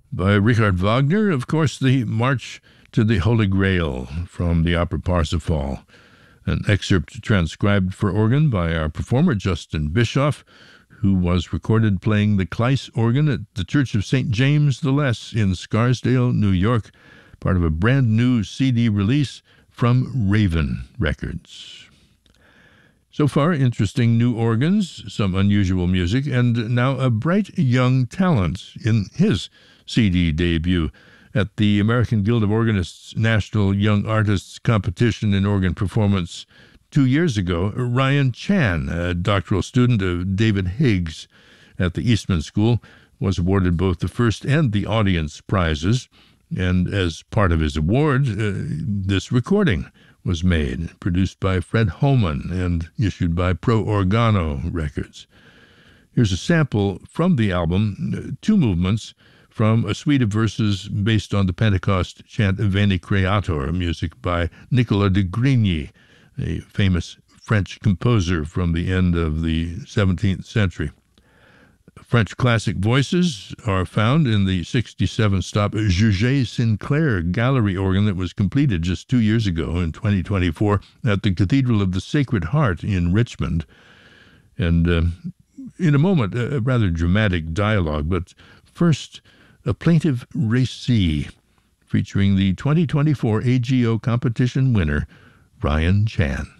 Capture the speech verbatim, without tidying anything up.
By Richard Wagner, of course, the March to the Holy Grail from the opera Parsifal, an excerpt transcribed for organ by our performer Justin Bischoff, who was recorded playing the Kleiss organ at the Church of Saint James the Less in Scarsdale, New York, part of a brand new C D release from Raven Records. So far, interesting new organs, some unusual music, and now a bright young talent in his C D debut at the American Guild of Organists National Young Artists Competition in Organ Performance two years ago. Ryan Chan, a doctoral student of David Higgs at the Eastman School, was awarded both the first and the audience prizes, and as part of his award, uh, this recording was made, produced by Fred Holman and issued by Pro Organo Records. Here's a sample from the album, two movements from a suite of verses based on the Pentecost chant Veni Creator, music by Nicolas de Grigny, a famous French composer from the end of the seventeenth century. French classic voices are found in the sixty-seven stop Jugé Sinclair gallery organ that was completed just two years ago in twenty twenty-four at the Cathedral of the Sacred Heart in Richmond. And uh, in a moment, a rather dramatic dialogue, but first, a plaintive récit featuring the twenty twenty-four A G O competition winner, Ryan Chan.